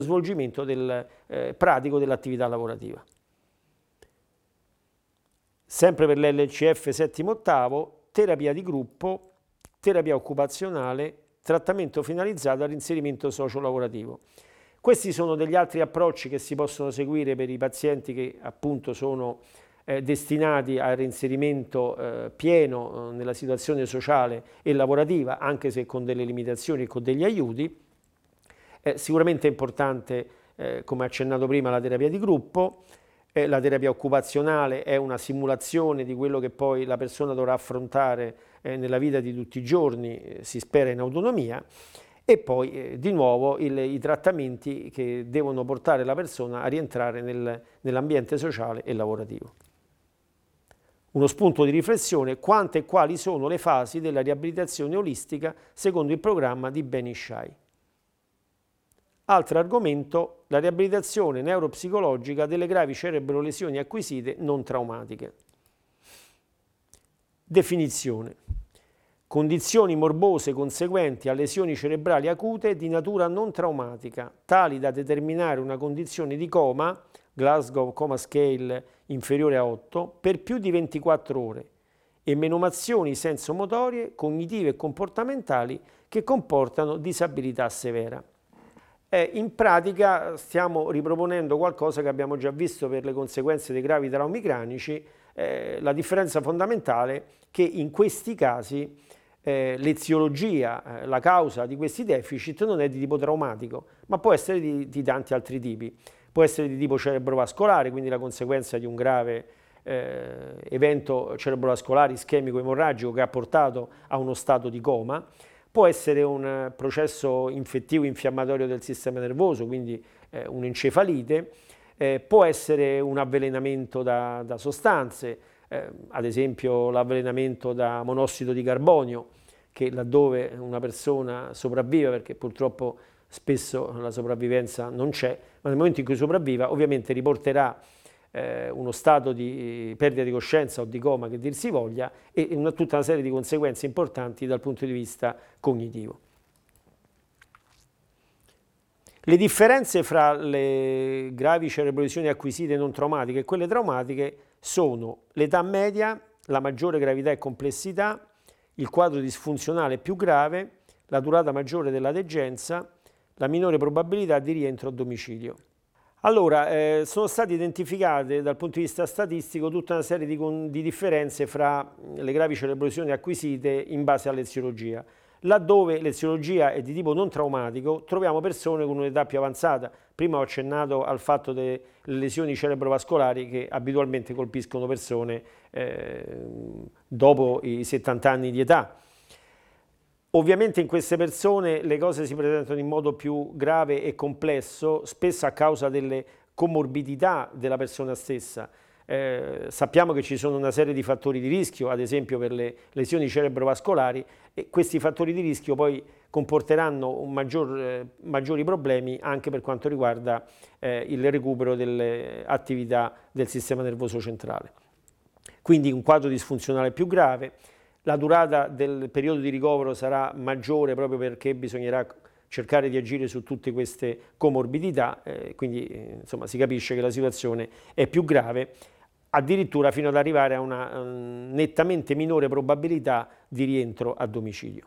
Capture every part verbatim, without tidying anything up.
svolgimento del, eh, pratico dell'attività lavorativa. Sempre per l'L C F settimo ottavo, terapia di gruppo, terapia occupazionale, trattamento finalizzato all'inserimento socio-lavorativo. Questi sono degli altri approcci che si possono seguire per i pazienti che appunto sono eh, destinati al reinserimento eh, pieno eh, nella situazione sociale e lavorativa, anche se con delle limitazioni e con degli aiuti. Eh, sicuramente è importante, eh, come accennato prima, la terapia di gruppo. Eh, la terapia occupazionale è una simulazione di quello che poi la persona dovrà affrontare eh, nella vita di tutti i giorni, eh, si spera in autonomia. E poi eh, di nuovo il, i trattamenti che devono portare la persona a rientrare nel, nell'ambiente sociale e lavorativo. Uno spunto di riflessione: quante e quali sono le fasi della riabilitazione olistica secondo il programma di Beni Sciai. Altro argomento: la riabilitazione neuropsicologica delle gravi cerebrolesioni acquisite non traumatiche. Definizione: condizioni morbose conseguenti a lesioni cerebrali acute di natura non traumatica, tali da determinare una condizione di coma, Glasgow Coma Scale inferiore a otto, per più di ventiquattro ore, e menomazioni sensomotorie, cognitive e comportamentali che comportano disabilità severa. Eh, in pratica stiamo riproponendo qualcosa che abbiamo già visto per le conseguenze dei gravi traumi cranici. Eh, la differenza fondamentale è che in questi casi eh, l'eziologia, eh, la causa di questi deficit non è di tipo traumatico, ma può essere di, di tanti altri tipi. Può essere di tipo cerebrovascolare, quindi la conseguenza di un grave eh, evento cerebrovascolare ischemico emorragico che ha portato a uno stato di coma. Può essere un processo infettivo infiammatorio del sistema nervoso, quindi eh, un'encefalite. Eh, può essere un avvelenamento da, da sostanze, eh, ad esempio l'avvelenamento da monossido di carbonio, che laddove una persona sopravvive, perché purtroppo spesso la sopravvivenza non c'è, ma nel momento in cui sopravviva ovviamente riporterà eh, uno stato di perdita di coscienza o di coma che dir si voglia, e una, tutta una serie di conseguenze importanti dal punto di vista cognitivo. Le differenze fra le gravi cerebrolesioni acquisite non traumatiche e quelle traumatiche sono l'età media, la maggiore gravità e complessità, il quadro disfunzionale più grave, la durata maggiore della degenza, la minore probabilità di rientro a domicilio. Allora, eh, sono state identificate dal punto di vista statistico tutta una serie di, di differenze fra le gravi cerebrolesioni acquisite in base all'eziologia. Laddove l'eziologia è di tipo non traumatico, troviamo persone con un'età più avanzata. Prima ho accennato al fatto delle lesioni cerebrovascolari che abitualmente colpiscono persone eh, dopo i settanta anni di età. Ovviamente in queste persone le cose si presentano in modo più grave e complesso, spesso a causa delle comorbidità della persona stessa. Eh, sappiamo che ci sono una serie di fattori di rischio, ad esempio per le lesioni cerebrovascolari, e questi fattori di rischio poi comporteranno un maggior, eh, maggiori problemi anche per quanto riguarda eh, il recupero delle attività del sistema nervoso centrale. Quindi un quadro disfunzionale più grave. La durata del periodo di ricovero sarà maggiore proprio perché bisognerà cercare di agire su tutte queste comorbidità, eh, quindi eh, insomma, si capisce che la situazione è più grave, addirittura fino ad arrivare a una um, nettamente minore probabilità di rientro a domicilio.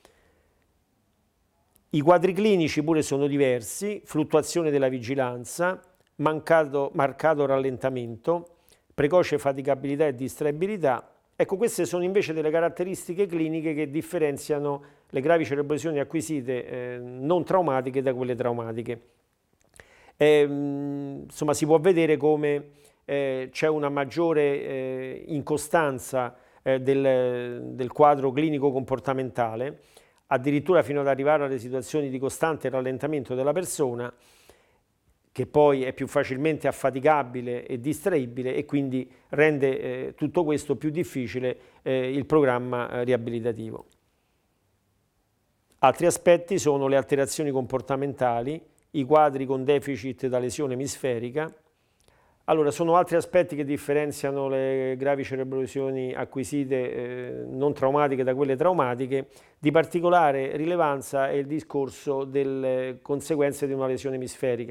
I quadri clinici pure sono diversi: fluttuazione della vigilanza, mancato, marcato rallentamento, precoce faticabilità e distraibilità. Ecco, queste sono invece delle caratteristiche cliniche che differenziano le gravi cerebrolesioni acquisite eh, non traumatiche da quelle traumatiche. Eh, insomma, si può vedere come eh, c'è una maggiore eh, incostanza eh, del, del quadro clinico comportamentale, addirittura fino ad arrivare alle situazioni di costante rallentamento della persona, che poi è più facilmente affaticabile e distraibile, e quindi rende eh, tutto questo più difficile eh, il programma eh, riabilitativo. Altri aspetti sono le alterazioni comportamentali, i quadri con deficit da lesione emisferica, Allora, sono altri aspetti che differenziano le gravi cerebrolesioni acquisite eh, non traumatiche da quelle traumatiche. Di particolare rilevanza è il discorso delle conseguenze di una lesione emisferica.